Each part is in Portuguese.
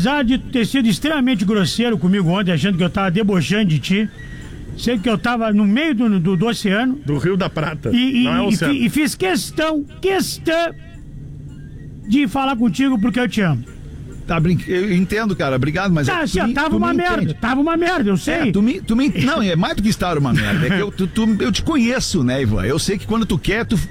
apesar de ter sido extremamente grosseiro comigo ontem, achando que eu tava debochando de ti, sei que eu tava no meio do oceano. Do Rio da Prata. Não é oceano. E fiz questão de falar contigo porque eu te amo. Tá, eu entendo, cara, obrigado, mas... Tava uma merda, eu sei. Não, é mais do que estar uma merda, é que eu te conheço, né, Ivan? Eu sei que quando tu quer, tu...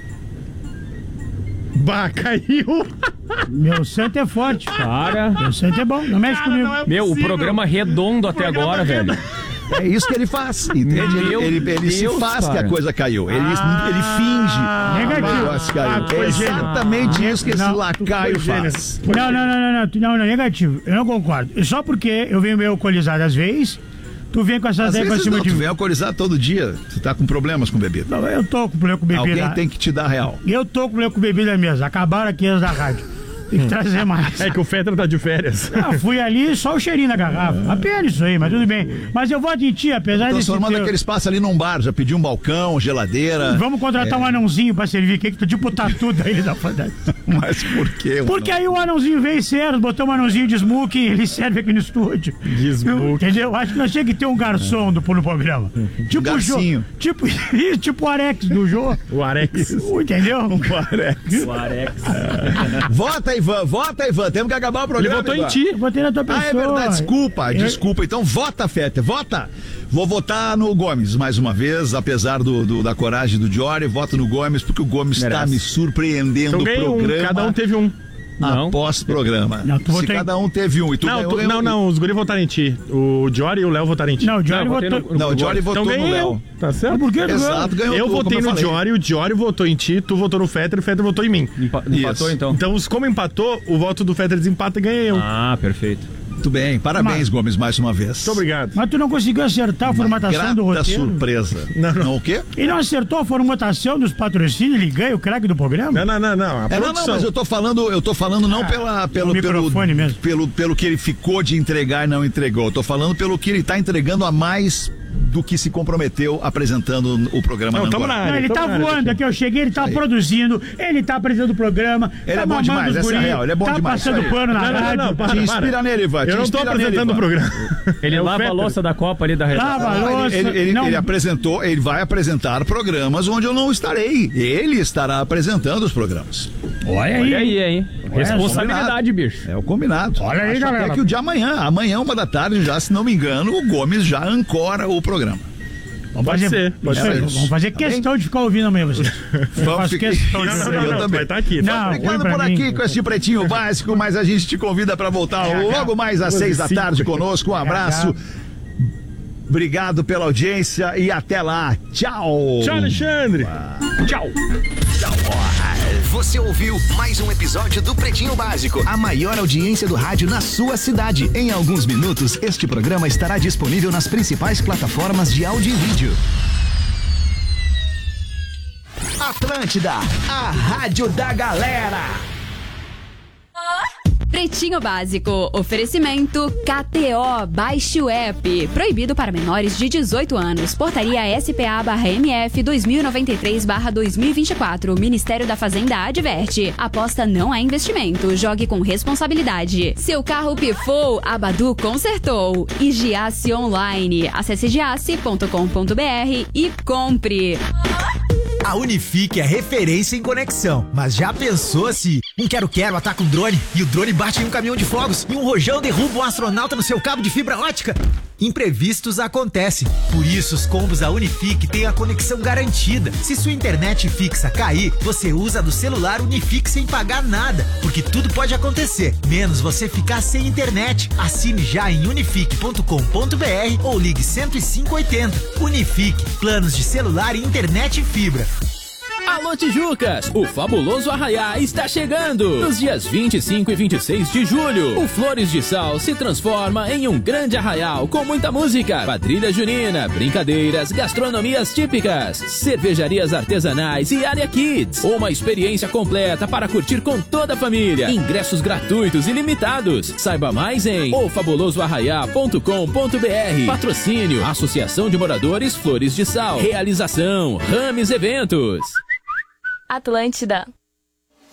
Bah, caiu. Meu santo é forte. Cara. Meu santo é bom, não mexe comigo. Meu, o programa redondo até agora, velho. É isso que ele faz, entende? Ele se faz, cara, que a coisa caiu. Ele finge. Negativo. É exatamente isso que esse lacaio faz. Não, negativo. Eu não concordo. Só porque eu venho meio alcoolizado às vezes, tu vem com essas ideias pra cima de mim. Tu vem alcoolizado todo dia. Tu tá com problemas com bebida. Não, eu tô com problema com bebida. Alguém tem que te dar real. Eu tô com problema com bebida mesmo. Acabaram aqui as da rádio. Tem que trazer mais. É que o Fetra tá de férias. Fui ali, só o cheirinho da garrafa. Apenas isso aí, mas tudo bem. Mas eu voto em ti, apesar de... Transformando aquele espaço ali num bar, já pediu um balcão, geladeira. Vamos contratar um anãozinho pra servir, que tu tipo tatuda ele da fantasia. Mas por quê? Porque aí o anãozinho veio sério, botou um anãozinho de smoking, ele serve aqui no estúdio. De smoking. Entendeu? Acho que nós tinha que ter um garçom no programa. Tipo o Jô. Tipo o Arex do Jô. O Arex. Entendeu? O Arex. Vota, Ivan. Temos que acabar o programa. Ele votou Ivan. em ti. Eu votei na tua pessoa. É verdade. Desculpa. Então vota, Feta. Vota. Vou votar no Gomes mais uma vez, apesar da coragem do Diori. Voto no Gomes, porque o Gomes está me surpreendendo no programa. Cada um teve um. Após programa. Se cada um teve um e tu ganhou. Não, os guri votaram em ti. O Diori e o Léo votaram em ti. Não, o Diori votou. Não, o Diori votou no Léo. Tá certo? Por que Exato, ganhou. Eu votei no Diori, o Diori votou em ti, tu votou no Fetter, o Fetter votou em mim. Empatou então. Então, como empatou, o voto do Fetter desempata e ganhei eu. Ah, perfeito. Muito bem, parabéns, Gomes, mais uma vez. Muito obrigado. Mas tu não conseguiu acertar a formatação do roteiro? Surpresa. Não, o quê? Ele não acertou a formatação dos patrocínios, ele ganha o craque do programa? Não. Não, mas eu tô falando não pelo que ele ficou de entregar e não entregou. Eu tô falando pelo que ele tá entregando a mais do que se comprometeu apresentando o programa. Ele tá voando aqui, eu cheguei, ele tá produzindo, ele tá apresentando o programa. Ele é bom demais, essa é real, ele é bom demais. Tá passando pano na rádio. Te inspira nele, Ivan. Eu não tô apresentando o programa. Ele lava a louça da Copa ali da redação. Lava a louça. Ele apresentou, ele vai apresentar programas onde eu não estarei. Ele estará apresentando os programas. Olha aí, hein? Responsabilidade, bicho. É o combinado. Olha aí, galera. É que o de amanhã, 1h já, se não me engano, o Gomes já ancora o programa. Pode ser. Vamos fazer questão de ficar ouvindo amanhã vocês. Vamos fazer questão de eu também. Vai estar aqui. Ficando por aqui com esse Pretinho Básico, mas a gente te convida para voltar logo mais às 6 da tarde conosco. Um abraço. Obrigado pela audiência e até lá. Tchau. Tchau, Alexandre. Tchau. Você ouviu mais um episódio do Pretinho Básico, a maior audiência do rádio na sua cidade. Em alguns minutos, este programa estará disponível nas principais plataformas de áudio e vídeo. Atlântida, a rádio da galera. Pretinho Básico, oferecimento KTO, baixe o app, proibido para menores de 18 anos, portaria SPA/MF 2093/2024, Ministério da Fazenda adverte, aposta não é investimento, jogue com responsabilidade. Seu carro pifou, a Badu consertou. E Giasse Online, acesse giasse.com.br e compre. A Unifique é referência em conexão, mas já pensou se um quero-quero ataca um drone e o drone bate em um caminhão de fogos e um rojão derruba um astronauta no seu cabo de fibra ótica? Imprevistos acontecem, por isso os combos da Unifique têm a conexão garantida. Se sua internet fixa cair, você usa do celular Unifique sem pagar nada, porque tudo pode acontecer, menos você ficar sem internet. Assine já em unifique.com.br ou ligue 10580. Unifique, planos de celular e internet e fibra. Alô Tijucas, o fabuloso Arraiá está chegando. Nos dias 25 e 26 de julho, o Flores de Sal se transforma em um grande arraial com muita música, quadrilha junina, brincadeiras, gastronomias típicas, cervejarias artesanais e área kids. Uma experiência completa para curtir com toda a família. Ingressos gratuitos e limitados. Saiba mais em ofabulosoarraiá.com.br. Patrocínio, Associação de Moradores Flores de Sal. Realização, Rames Eventos. Atlântida.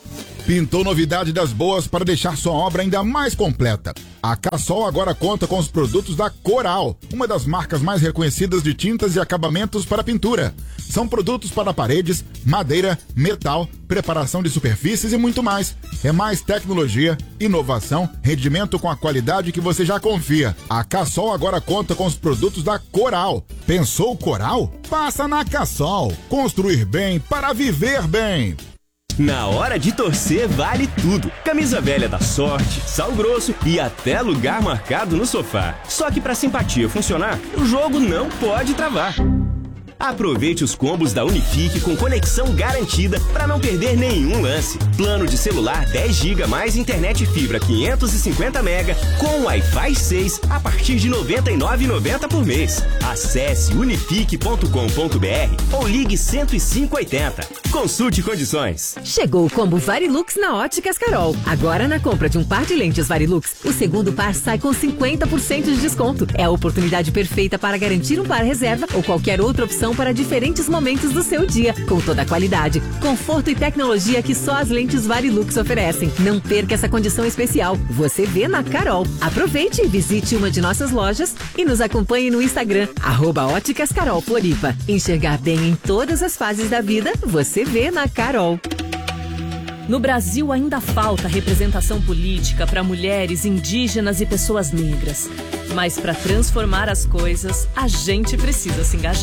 Pintou novidade das boas para deixar sua obra ainda mais completa. A Cassol agora conta com os produtos da Coral, uma das marcas mais reconhecidas de tintas e acabamentos para pintura. São produtos para paredes, madeira, metal, preparação de superfícies e muito mais. É mais tecnologia, inovação, rendimento com a qualidade que você já confia. A Cassol agora conta com os produtos da Coral. Pensou Coral? Passa na Cassol. Construir bem para viver bem. Na hora de torcer vale tudo. Camisa velha da Sorte, Sal Grosso e até lugar marcado no sofá. Só que pra simpatia funcionar, o jogo não pode travar. Aproveite os combos da Unifique com conexão garantida para não perder nenhum lance. Plano de celular 10 GB mais internet fibra 550 MB com Wi-Fi 6 a partir de R$ 99,90 por mês. Acesse unifique.com.br ou ligue 10580. Consulte condições. Chegou o combo Varilux na Óticas Carol. Agora na compra de um par de lentes Varilux, o segundo par sai com 50% de desconto. É a oportunidade perfeita para garantir um par reserva ou qualquer outra opção para diferentes momentos do seu dia, com toda a qualidade, conforto e tecnologia que só as lentes Varilux oferecem. Não perca essa condição especial. Você vê na Carol. Aproveite e visite uma de nossas lojas e nos acompanhe no Instagram, @Óticas Carol Floripa. Enxergar bem em todas as fases da vida, você vê na Carol. No Brasil ainda falta representação política para mulheres, indígenas e pessoas negras. Mas para transformar as coisas, a gente precisa se engajar.